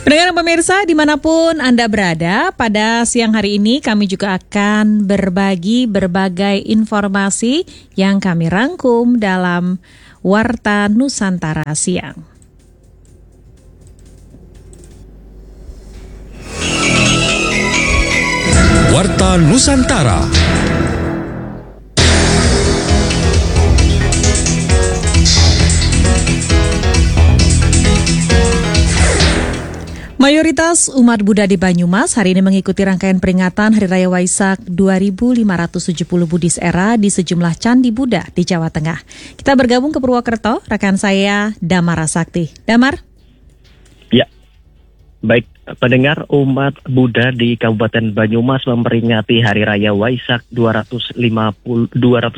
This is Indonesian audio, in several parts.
Pendengar pemirsa dimanapun Anda berada, pada siang hari ini kami juga akan berbagi berbagai informasi yang kami rangkum dalam Warta Nusantara Siang. Warta Nusantara. Mayoritas umat Buddha di Banyumas hari ini mengikuti rangkaian peringatan Hari Raya Waisak 2570 Buddhis Era di sejumlah candi Buddha di Jawa Tengah. Kita bergabung ke Purwokerto, rekan saya Damar Sakti. Damar? Ya, baik pendengar, umat Buddha di Kabupaten Banyumas memperingati Hari Raya Waisak 2570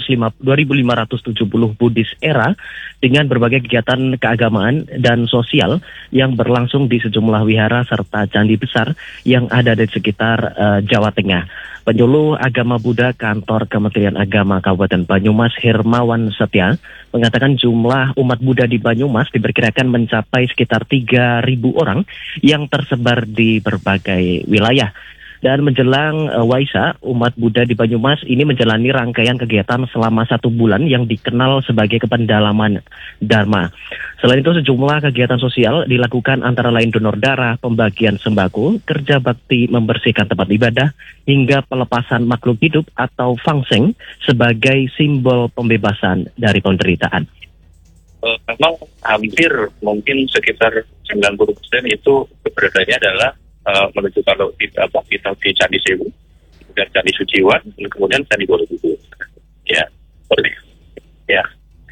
Buddhis Era dengan berbagai kegiatan keagamaan dan sosial yang berlangsung di sejumlah wihara serta candi besar yang ada di sekitar Jawa Tengah. Penyuluh Agama Buddha Kantor Kementerian Agama Kabupaten Banyumas Hermawan Setia mengatakan jumlah umat Buddha di Banyumas diperkirakan mencapai sekitar 3.000 orang yang tersebar di berbagai wilayah. Dan menjelang Waisak, umat Buddha di Banyumas ini menjalani rangkaian kegiatan selama 1 bulan yang dikenal sebagai kependalaman Dharma. Selain itu, sejumlah kegiatan sosial dilakukan antara lain donor darah, pembagian sembako, kerja bakti membersihkan tempat ibadah, hingga pelepasan makhluk hidup atau fangseng sebagai simbol pembebasan dari penderitaan. Memang hampir mungkin sekitar 90% itu keberadaannya adalah menuju kalau kita di Candi Sewu, kemudian Candi Suciwan, dan kemudian Candi Borobudur. Ya, seperti itu. Ya.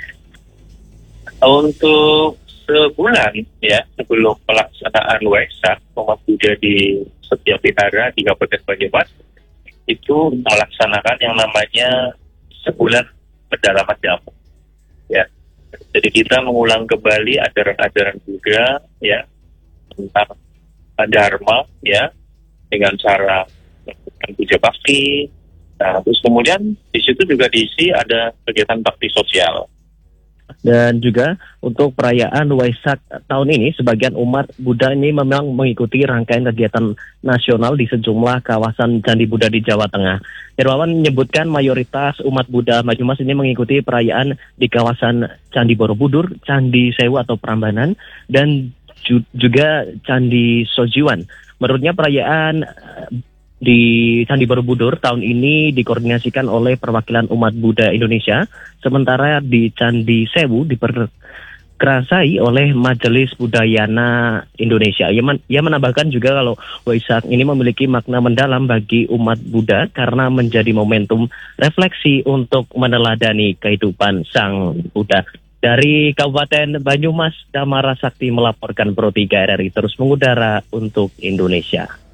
Untuk sebulan ya sebelum pelaksanaan Waisak, umat Buddha di setiap wihara di Kabupaten Banyumas itu melaksanakan yang namanya sebulan pendalaman Dhamma. Ya. Jadi kita mengulang kembali ajaran-ajaran Buddha ya tentang Dharma ya dengan cara melakukan puja bakti. Nah, terus kemudian di situ juga diisi ada kegiatan bakti sosial. Dan juga untuk perayaan Waisak tahun ini, sebagian umat Buddha ini memang mengikuti rangkaian kegiatan nasional di sejumlah kawasan Candi Buddha di Jawa Tengah. Hermawan menyebutkan mayoritas umat Buddha Banyumas ini mengikuti perayaan di kawasan Candi Borobudur, Candi Sewu atau Prambanan, dan juga Candi Sojiwan. Menurutnya perayaan di Candi Borobudur tahun ini dikoordinasikan oleh perwakilan umat Buddha Indonesia, sementara di Candi Sewu diperkerasai oleh Majelis Budayana Indonesia. Ia menambahkan juga kalau Waisak ini memiliki makna mendalam bagi umat Buddha karena menjadi momentum refleksi untuk meneladani kehidupan Sang Buddha. Dari Kabupaten Banyumas, Damar Sakti melaporkan Pro 3 RRI terus mengudara untuk Indonesia.